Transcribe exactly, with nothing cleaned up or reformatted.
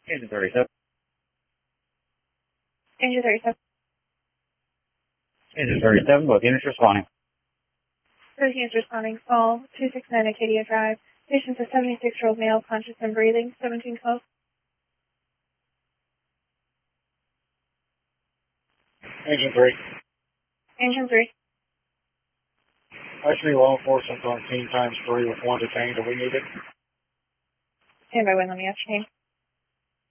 Engine thirty-seven. Engine thirty-seven. Engine thirty-seven, both units responding. Both units responding. Fall two six nine Acadia Drive. Patient's a seventy-six-year-old male, conscious and breathing. seventeen twelve. Engine three. Engine three. I just need law enforcement on team times three with one detained. Do we need it? Stand by when let me ask your name.